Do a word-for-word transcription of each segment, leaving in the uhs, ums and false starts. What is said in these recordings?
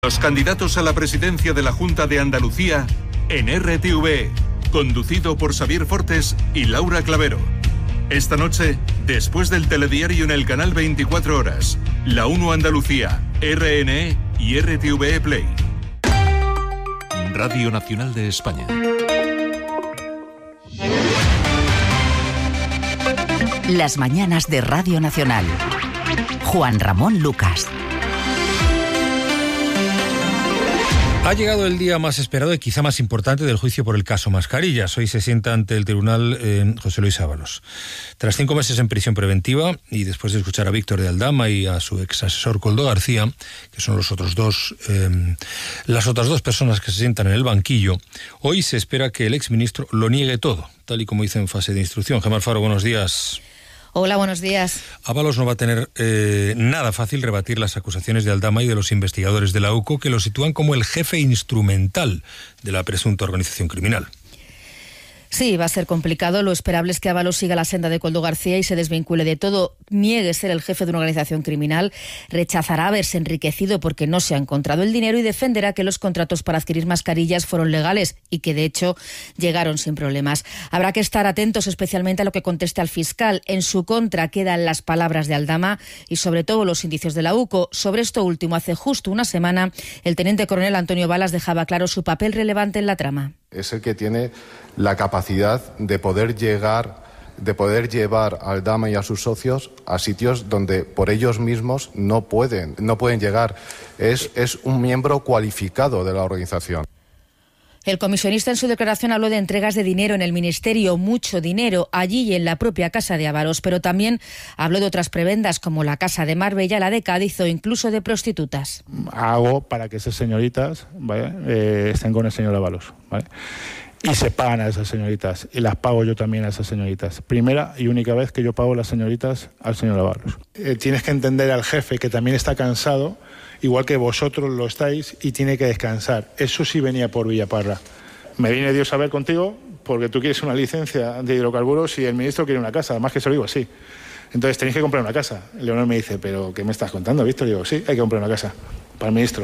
Los candidatos a la presidencia de la Junta de Andalucía en R T V E, conducido por Xavier Fortes y Laura Clavero. Esta noche, después del telediario en el canal veinticuatro horas, La uno Andalucía, R N E y R T V E Play. Radio Nacional de España. Las mañanas de Radio Nacional. Juan Ramón Lucas. Ha llegado el día más esperado y quizá más importante del juicio por el caso Mascarillas. Hoy se sienta ante el tribunal eh, José Luis Ábalos. Tras cinco meses en prisión preventiva y después de escuchar a Víctor de Aldama y a su ex asesor Koldo García, que son los otros dos, eh, las otras dos personas que se sientan en el banquillo, hoy se espera que el exministro lo niegue todo, tal y como dice en fase de instrucción. Gemma Alfaro, buenos días. Hola, buenos días. Ábalos no va a tener eh, nada fácil rebatir las acusaciones de Aldama y de los investigadores de la U C O que lo sitúan como el jefe instrumental de la presunta organización criminal. Sí, va a ser complicado. Lo esperable es que Ábalos siga la senda de Koldo García y se desvincule de todo, niegue ser el jefe de una organización criminal, rechazará haberse enriquecido porque no se ha encontrado el dinero y defenderá que los contratos para adquirir mascarillas fueron legales y que, de hecho, llegaron sin problemas. Habrá que estar atentos especialmente a lo que conteste al fiscal. En su contra quedan las palabras de Aldama y, sobre todo, los indicios de la U C O. Sobre esto último, hace justo una semana, el teniente coronel Antonio Balas dejaba claro su papel relevante en la trama. Es el que tiene la capacidad de poder llegar, de poder llevar a Aldama y a sus socios a sitios donde por ellos mismos no pueden, no pueden llegar. Es, es un miembro cualificado de la organización. El comisionista en su declaración habló de entregas de dinero en el ministerio, mucho dinero, allí y en la propia casa de Ábalos, pero también habló de otras prebendas como la casa de Marbella, la de Cádiz o incluso de prostitutas. Hago para que esas señoritas, ¿vale? eh, estén con el señor Ábalos, ¿vale? Y se pagan a esas señoritas, y las pago yo también a esas señoritas. Primera y única vez que yo pago las señoritas al señor Ábalos. Eh, tienes que entender al jefe que también está cansado, igual que vosotros lo estáis, y tiene que descansar. Eso sí venía por Villaparra. Me viene Dios a ver contigo porque tú quieres una licencia de hidrocarburos y el ministro quiere una casa, además que se lo digo así. Entonces tenéis que comprar una casa. Leonor me dice, ¿pero qué me estás contando, Víctor? Digo, sí, hay que comprar una casa para el ministro.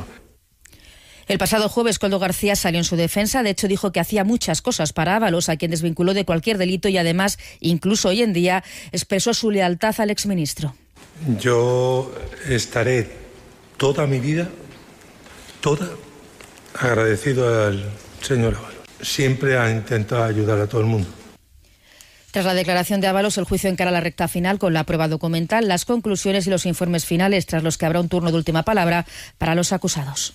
El pasado jueves, Koldo García salió en su defensa. De hecho, dijo que hacía muchas cosas para Ábalos, a quien desvinculó de cualquier delito y además, incluso hoy en día, expresó su lealtad al exministro. Yo estaré toda mi vida, toda, agradecido al señor Ábalos. Siempre ha intentado ayudar a todo el mundo. Tras la declaración de Ábalos, el juicio encara la recta final con la prueba documental, las conclusiones y los informes finales, tras los que habrá un turno de última palabra para los acusados.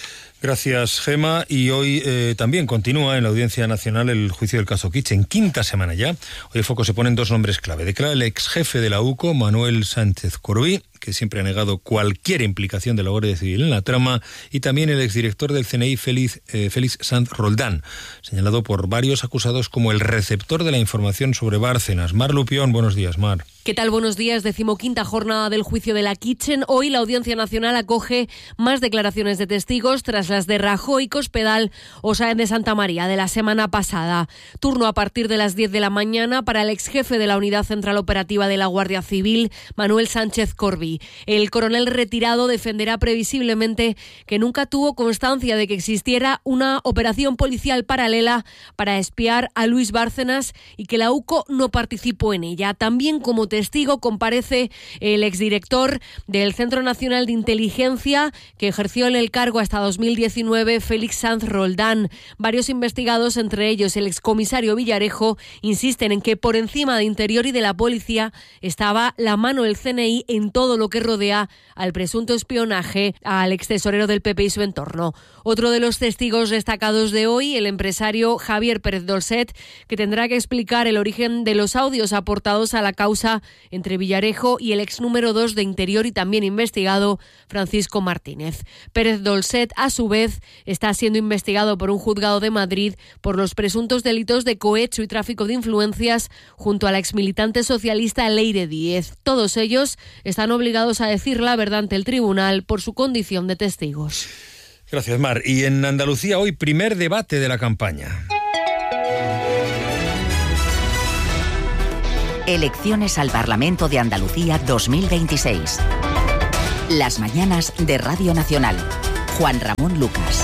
Gracias, Gema. Y hoy eh, también continúa en la Audiencia Nacional el juicio del caso Kitchen. Quinta semana ya. Hoy el foco se pone en dos nombres clave. Declara el ex jefe de la U C O, Manuel Sánchez Corbí, que siempre ha negado cualquier implicación de la Guardia Civil en la trama, y también el exdirector del C N I, Félix, eh, Félix Sanz Roldán, señalado por varios acusados como el receptor de la información sobre Bárcenas. Mar Lupión, buenos días, Mar. ¿Qué tal? Buenos días. Decimoquinta jornada del juicio de la Kitchen. Hoy la Audiencia Nacional acoge más declaraciones de testigos tras las de Rajoy, Cospedal o Sáenz de Santa María de la semana pasada. Turno a partir de las diez de la mañana para el ex jefe de la Unidad Central Operativa de la Guardia Civil, Manuel Sánchez Corbí. El coronel retirado defenderá previsiblemente que nunca tuvo constancia de que existiera una operación policial paralela para espiar a Luis Bárcenas y que la U C O no participó en ella. También como testigo comparece el exdirector del Centro Nacional de Inteligencia, que ejerció en el cargo hasta dos mil diecinueve, Félix Sanz Roldán. Varios investigados, entre ellos el excomisario Villarejo, insisten en que por encima de Interior y de la policía estaba la mano del C N I en todo lo que rodea al presunto espionaje al extesorero del P P y su entorno. Otro de los testigos destacados de hoy, el empresario Javier Pérez Dolcet, que tendrá que explicar el origen de los audios aportados a la causa entre Villarejo y el ex número dos de Interior y también investigado, Francisco Martínez. Pérez Dolcet, a su vez, está siendo investigado por un juzgado de Madrid por los presuntos delitos de cohecho y tráfico de influencias junto a la exmilitante socialista Leire Díez. Todos ellos están obligados a decir la verdad ante el tribunal por su condición de testigos. Gracias, Mar. Y en Andalucía hoy primer debate de la campaña. Elecciones al Parlamento de Andalucía dos mil veintiséis. Las mañanas de Radio Nacional. Juan Ramón Lucas.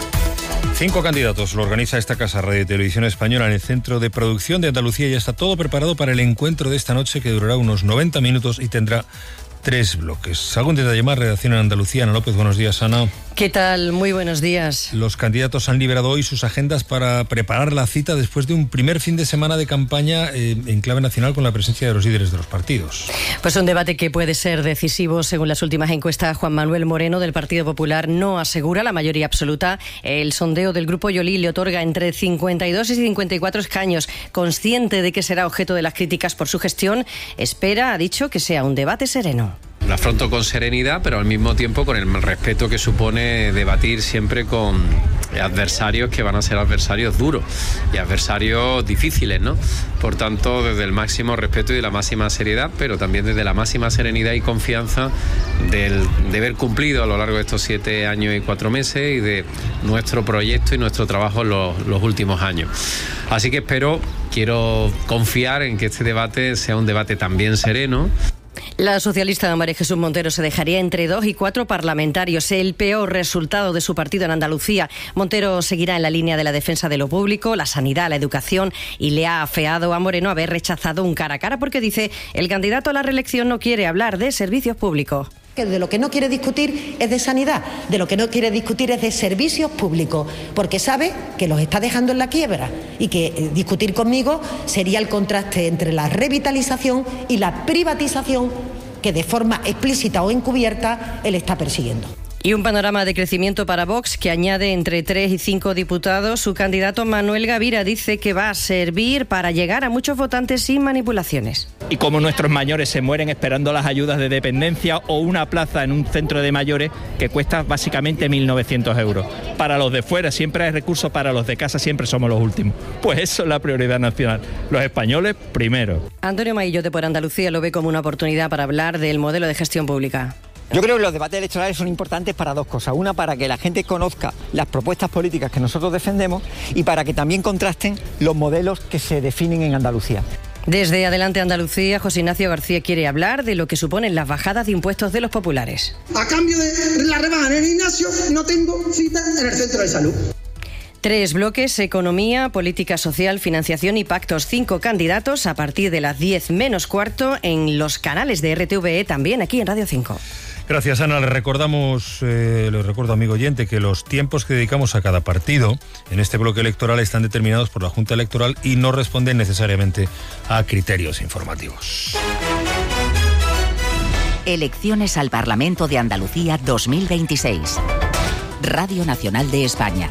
Cinco candidatos lo organiza esta casa Radio y Televisión Española en el Centro de Producción de Andalucía. Ya está todo preparado para el encuentro de esta noche, que durará unos noventa minutos y tendrá tres bloques. Algún detalle más, redacción en Andalucía. Ana López, buenos días, Ana. ¿Qué tal? Muy buenos días. Los candidatos han liberado hoy sus agendas para preparar la cita después de un primer fin de semana de campaña eh, en clave nacional con la presencia de los líderes de los partidos. Pues un debate que puede ser decisivo. Según las últimas encuestas, Juan Manuel Moreno del Partido Popular no asegura la mayoría absoluta. El sondeo del Grupo Yolí le otorga entre cincuenta y dos y cincuenta y cuatro escaños. Consciente de que será objeto de las críticas por su gestión, espera, ha dicho, que sea un debate sereno. Lo afronto con serenidad, pero al mismo tiempo con el respeto que supone debatir siempre con adversarios que van a ser adversarios duros y adversarios difíciles, ¿no? Por tanto, desde el máximo respeto y la máxima seriedad, pero también desde la máxima serenidad y confianza del, de haber cumplido a lo largo de estos siete años y cuatro meses y de nuestro proyecto y nuestro trabajo en los, los últimos años. Así que espero, quiero confiar en que este debate sea un debate también sereno. La socialista María Jesús Montero se dejaría entre dos y cuatro parlamentarios, el peor resultado de su partido en Andalucía. Montero seguirá en la línea de la defensa de lo público, la sanidad, la educación, y le ha afeado a Moreno haber rechazado un cara a cara porque dice el candidato a la reelección no quiere hablar de servicios públicos. Que de lo que no quiere discutir es de sanidad, de lo que no quiere discutir es de servicios públicos, porque sabe que los está dejando en la quiebra y que eh, discutir conmigo sería el contraste entre la revitalización y la privatización que de forma explícita o encubierta él está persiguiendo. Y un panorama de crecimiento para Vox que añade entre tres y cinco diputados. Su candidato Manuel Gavira dice que va a servir para llegar a muchos votantes sin manipulaciones. Y como nuestros mayores se mueren esperando las ayudas de dependencia o una plaza en un centro de mayores que cuesta básicamente mil novecientos euros. Para los de fuera siempre hay recursos, para los de casa siempre somos los últimos. Pues eso es la prioridad nacional. Los españoles primero. Antonio Maillo de Por Andalucía lo ve como una oportunidad para hablar del modelo de gestión pública. Yo creo que los debates electorales son importantes para dos cosas. Una, para que la gente conozca las propuestas políticas que nosotros defendemos y para que también contrasten los modelos que se definen en Andalucía. Desde Adelante Andalucía, José Ignacio García quiere hablar de lo que suponen las bajadas de impuestos de los populares. A cambio de la rebaja en el gimnasio, no tengo cita en el centro de salud. Tres bloques: economía, política social, financiación y pactos. Cinco candidatos a partir de las diez menos cuarto en los canales de R T V E, también aquí en Radio cinco. Gracias, Ana. Le recordamos, eh, le recuerdo, amigo oyente, que los tiempos que dedicamos a cada partido en este bloque electoral están determinados por la Junta Electoral y no responden necesariamente a criterios informativos. Elecciones al Parlamento de Andalucía dos mil veintiséis. Radio Nacional de España.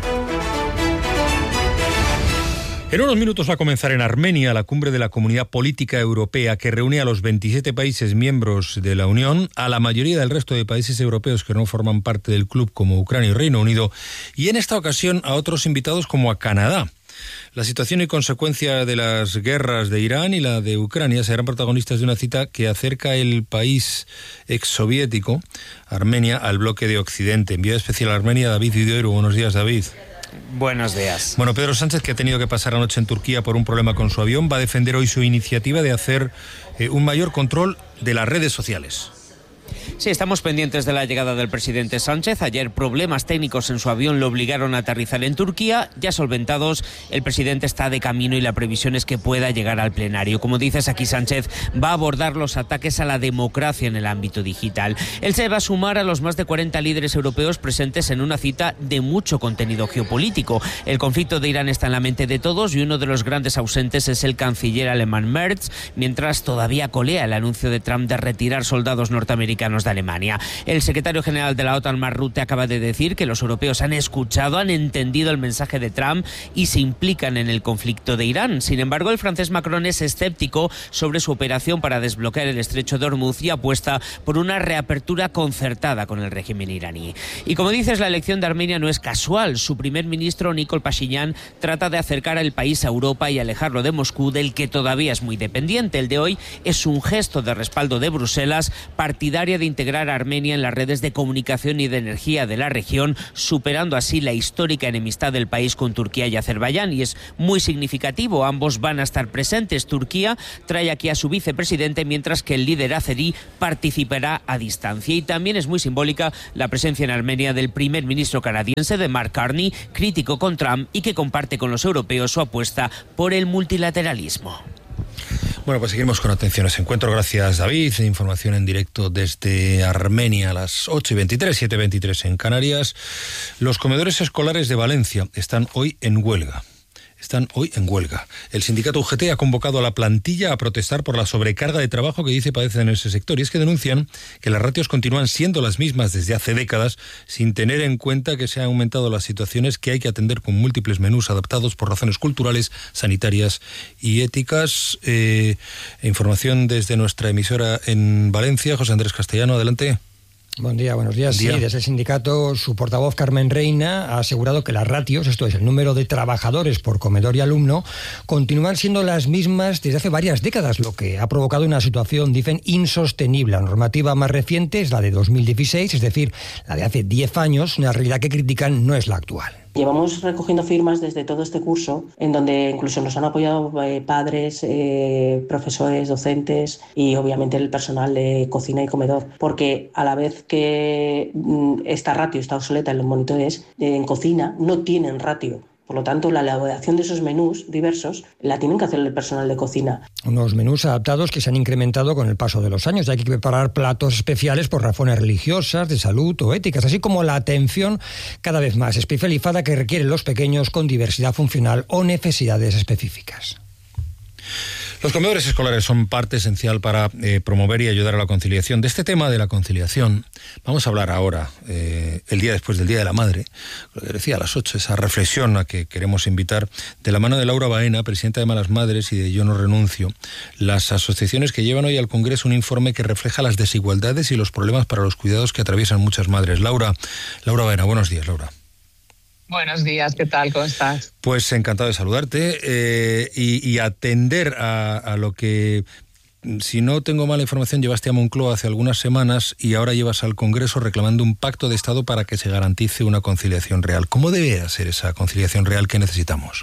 En unos minutos va a comenzar en Armenia la cumbre de la Comunidad Política Europea, que reúne a los veintisiete países miembros de la Unión, a la mayoría del resto de países europeos que no forman parte del club, como Ucrania y Reino Unido, y en esta ocasión a otros invitados como a Canadá. La situación y consecuencia de las guerras de Irán y la de Ucrania serán protagonistas de una cita que acerca el país exsoviético, Armenia, al bloque de Occidente. Enviado especial a Armenia, David Videiro. Buenos días, David. Buenos días. Bueno, Pedro Sánchez, que ha tenido que pasar anoche en Turquía por un problema con su avión, va a defender hoy su iniciativa de hacer eh, un mayor control de las redes sociales. Sí, estamos pendientes de la llegada del presidente Sánchez. Ayer problemas técnicos en su avión lo obligaron a aterrizar en Turquía. Ya solventados, el presidente está de camino y la previsión es que pueda llegar al plenario. Como dices, aquí Sánchez va a abordar los ataques a la democracia en el ámbito digital. Él se va a sumar a los más de cuarenta líderes europeos presentes en una cita de mucho contenido geopolítico. El conflicto de Irán está en la mente de todos y uno de los grandes ausentes es el canciller alemán Merz, mientras todavía colea el anuncio de Trump de retirar soldados norteamericanos de Alemania. El secretario general de la OTAN, Mark Rutte, acaba de decir que los europeos han escuchado, han entendido el mensaje de Trump y se implican en el conflicto de Irán. Sin embargo, el francés Macron es escéptico sobre su operación para desbloquear el estrecho de Hormuz y apuesta por una reapertura concertada con el régimen iraní. Y como dices, la elección de Armenia no es casual. Su primer ministro, Nikol Pashinyan, trata de acercar al país a Europa y alejarlo de Moscú, del que todavía es muy dependiente. El de hoy es un gesto de respaldo de Bruselas, partidaria de integrar a Armenia en las redes de comunicación y de energía de la región, superando así la histórica enemistad del país con Turquía y Azerbaiyán. Y es muy significativo, ambos van a estar presentes. Turquía trae aquí a su vicepresidente, mientras que el líder azerí participará a distancia. Y también es muy simbólica la presencia en Armenia del primer ministro canadiense, de Mark Carney, crítico con Trump y que comparte con los europeos su apuesta por el multilateralismo. Bueno, pues seguimos con atención a ese encuentro. Gracias, David. Información en directo desde Armenia a las ocho y veintitrés, siete y veintitrés en Canarias. Los comedores escolares de Valencia están hoy en huelga. Están hoy en huelga. El sindicato U G T ha convocado a la plantilla a protestar por la sobrecarga de trabajo que dice padecen en ese sector. Y es que denuncian que las ratios continúan siendo las mismas desde hace décadas, sin tener en cuenta que se han aumentado las situaciones que hay que atender con múltiples menús adaptados por razones culturales, sanitarias y éticas. Eh, información desde nuestra emisora en Valencia. José Andrés Castellano, adelante. Buen día, buenos días. Día. Sí, desde el sindicato, su portavoz Carmen Reina ha asegurado que las ratios, esto es, el número de trabajadores por comedor y alumno, continúan siendo las mismas desde hace varias décadas, lo que ha provocado una situación, dicen, insostenible. La normativa más reciente es la de dos mil dieciséis, es decir, la de hace diez años, una realidad que critican no es la actual. Llevamos recogiendo firmas desde todo este curso, en donde incluso nos han apoyado eh, padres, eh, profesores, docentes y obviamente el personal de cocina y comedor, porque a la vez que mm, esta ratio está obsoleta en los monitores, eh, en cocina no tienen ratio. Por lo tanto, la elaboración de esos menús diversos la tienen que hacer el personal de cocina. Unos menús adaptados que se han incrementado con el paso de los años. Hay que preparar platos especiales por razones religiosas, de salud o éticas, así como la atención cada vez más especializada que requieren los pequeños con diversidad funcional o necesidades específicas. Los comedores escolares son parte esencial para eh, promover y ayudar a la conciliación. De este tema de la conciliación vamos a hablar ahora, eh, el día después del Día de la Madre, lo que decía a las ocho, esa reflexión a que queremos invitar, de la mano de Laura Baena, presidenta de Malas Madres, y de Yo No Renuncio, las asociaciones que llevan hoy al Congreso un informe que refleja las desigualdades y los problemas para los cuidados que atraviesan muchas madres. Laura, Laura Baena, buenos días, Laura. Buenos días, ¿qué tal? ¿Cómo estás? Pues encantado de saludarte eh, y, y atender a, a lo que, si no tengo mala información, llevaste a Moncloa hace algunas semanas y ahora llevas al Congreso reclamando un pacto de Estado para que se garantice una conciliación real. ¿Cómo debe ser esa conciliación real que necesitamos?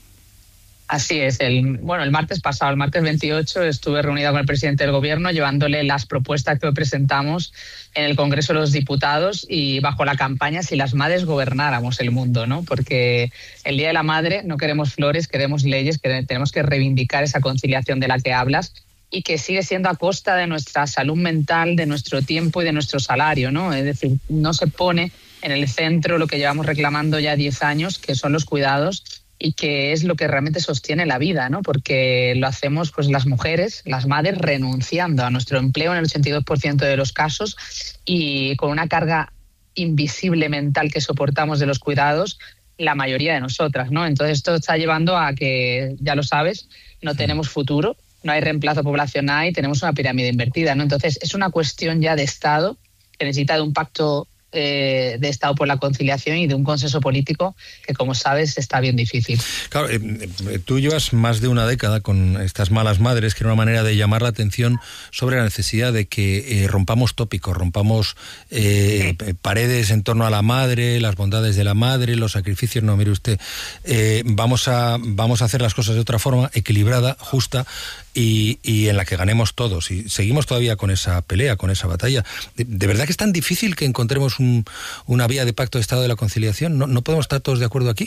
Así es. El, bueno, el martes pasado, el martes veintiocho, estuve reunida con el presidente del Gobierno llevándole las propuestas que hoy presentamos en el Congreso de los Diputados y bajo la campaña Si las madres gobernáramos el mundo, ¿no? Porque el Día de la Madre no queremos flores, queremos leyes, que tenemos que reivindicar esa conciliación de la que hablas y que sigue siendo a costa de nuestra salud mental, de nuestro tiempo y de nuestro salario, ¿no? Es decir, no se pone en el centro lo que llevamos reclamando ya diez años, que son los cuidados, y que es lo que realmente sostiene la vida, ¿no? Porque lo hacemos pues las mujeres, las madres, renunciando a nuestro empleo en el ochenta y dos por ciento de los casos y con una carga invisible mental que soportamos de los cuidados la mayoría de nosotras, ¿no? Entonces esto está llevando a que, ya lo sabes, no tenemos futuro, no hay reemplazo poblacional y tenemos una pirámide invertida, ¿no? Entonces es una cuestión ya de Estado que necesita de un pacto Eh, de Estado por la conciliación y de un consenso político que, como sabes, está bien difícil. Claro, eh, eh, tú llevas más de una década con estas Malas Madres, que era una manera de llamar la atención sobre la necesidad de que eh, rompamos tópicos, rompamos eh, sí. paredes en torno a la madre, las bondades de la madre, los sacrificios. No, mire usted, eh, vamos a vamos a hacer las cosas de otra forma, equilibrada, justa, y, y en la que ganemos todos. Y seguimos todavía con esa pelea, con esa batalla. ¿De, de verdad que es tan difícil que encontremos un, una vía de pacto de Estado de la conciliación? ¿No, no podemos estar todos de acuerdo aquí?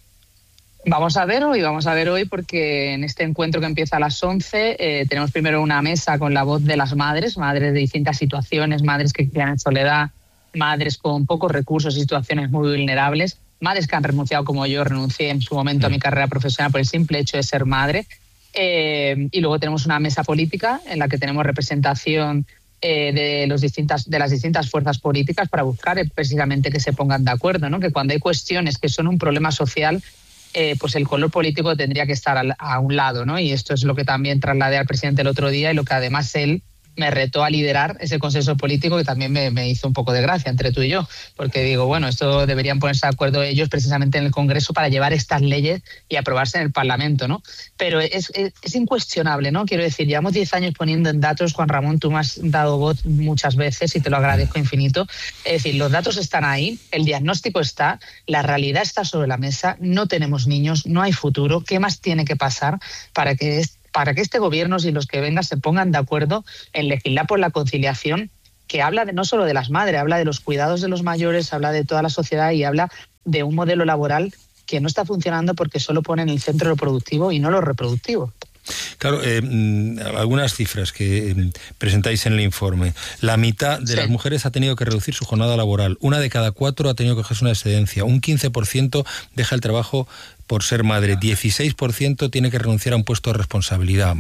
Vamos a ver hoy, vamos a ver hoy porque en este encuentro que empieza a las once eh, tenemos primero una mesa con la voz de las madres, madres de distintas situaciones, madres que crían en soledad, madres con pocos recursos y situaciones muy vulnerables, madres que han renunciado como yo renuncié en su momento a mi carrera profesional por el simple hecho de ser madre. Eh, y luego tenemos una mesa política en la que tenemos representación eh, de, los distintas, de las distintas fuerzas políticas para buscar eh, precisamente que se pongan de acuerdo, ¿no? Que cuando hay cuestiones que son un problema social, eh, pues el color político tendría que estar al, a un lado, ¿no? Y esto es lo que también trasladé al presidente el otro día y lo que además él me retó a liderar ese consenso político que también me, me hizo un poco de gracia entre tú y yo, porque digo, bueno, esto deberían ponerse de acuerdo ellos precisamente en el Congreso para llevar estas leyes y aprobarse en el Parlamento, ¿no? Pero es, es, es incuestionable, ¿no? Quiero decir, llevamos diez años poniendo en datos, Juan Ramón, tú me has dado voz muchas veces y te lo agradezco infinito. Es decir, los datos están ahí, el diagnóstico está, la realidad está sobre la mesa, no tenemos niños, no hay futuro. ¿Qué más tiene que pasar para que este para que este gobierno y los que vengan se pongan de acuerdo en legislar por la conciliación, que habla de, no solo de las madres, habla de los cuidados de los mayores, habla de toda la sociedad y habla de un modelo laboral que no está funcionando porque solo pone en el centro lo productivo y no lo reproductivo? Claro, eh, algunas cifras que eh, presentáis en el informe. La mitad de sí. las mujeres ha tenido que reducir su jornada laboral. Una de cada cuatro ha tenido que cogerse una excedencia. Un quince por ciento deja el trabajo por ser madre. dieciséis por ciento tiene que renunciar a un puesto de responsabilidad.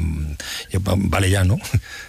Vale ya, ¿no?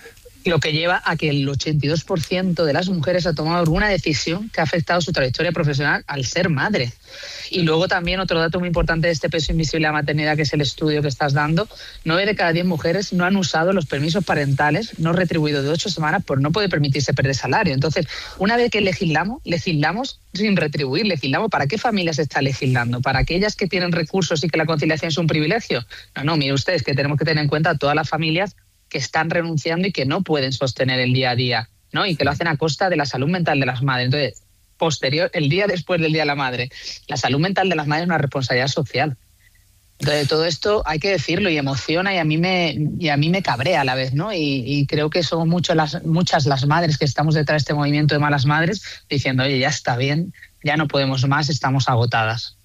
Lo que lleva a que el ochenta y dos por ciento de las mujeres ha tomado alguna decisión que ha afectado su trayectoria profesional al ser madre. Y luego también otro dato muy importante de este peso invisible de la maternidad, que es el estudio que estás dando, nueve de cada diez mujeres no han usado los permisos parentales no retribuidos de ocho semanas por no poder permitirse perder salario. Entonces, una vez que legislamos, legislamos sin retribuir, legislamos. ¿Para qué familias se está legislando? ¿Para aquellas que tienen recursos y que la conciliación es un privilegio? No, no, mire ustedes que tenemos que tener en cuenta a todas las familias que están renunciando y que no pueden sostener el día a día, ¿no? Y que lo hacen a costa de la salud mental de las madres. Entonces, posterior, el día después del Día de la Madre, la salud mental de las madres es una responsabilidad social. Entonces, todo esto hay que decirlo y emociona y a mí me, y a mí me cabrea a la vez, ¿no? Y, y creo que somos mucho las, muchas las madres que estamos detrás de este movimiento de malas madres diciendo, oye, ya está bien, ya no podemos más, estamos agotadas.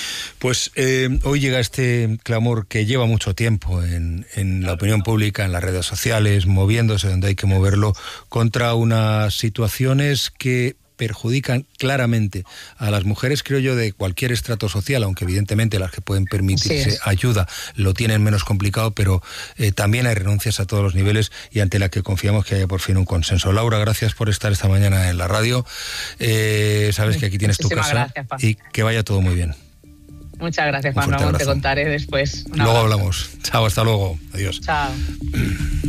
Pues eh, hoy llega este clamor que lleva mucho tiempo en, en la opinión pública, en las redes sociales, moviéndose donde hay que moverlo, contra unas situaciones que perjudican claramente a las mujeres, creo yo, de cualquier estrato social, aunque evidentemente las que pueden permitirse sí. ayuda lo tienen menos complicado, pero eh, también hay renuncias a todos los niveles y ante la que confiamos que haya por fin un consenso. Laura, gracias por estar esta mañana en la radio. Eh, sabes que aquí tienes Muchísimas tu casa gracias, y que vaya todo muy bien. Muchas gracias, Juan Ramón. Te contaré después. Luego hablamos. Chao, hasta luego. Adiós. Chao.